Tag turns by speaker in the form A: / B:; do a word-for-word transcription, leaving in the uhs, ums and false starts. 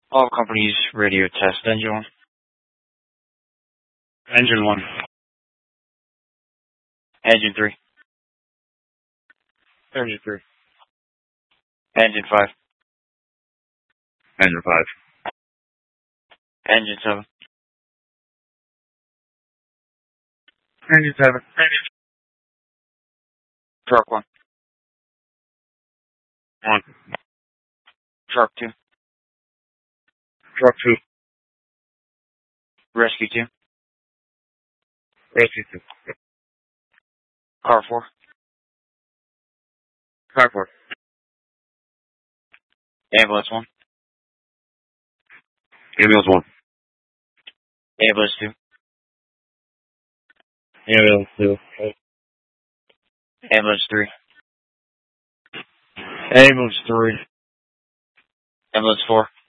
A: All companies radio test. Engine one.
B: Engine one.
A: Engine three.
B: Engine three.
A: Engine five.
B: Engine five.
A: Engine seven.
B: Engine seven. Engine.
A: Truck one.
B: One.
A: Truck two.
B: Truck two.
A: Rescue two.
B: Rescue two.
A: Car four.
B: Car four.
A: Ambulance one.
B: Ambulance one.
A: Ambulance two.
B: Ambulance two.
A: Ambulance three.
B: Ambulance three.
A: Ambulance four.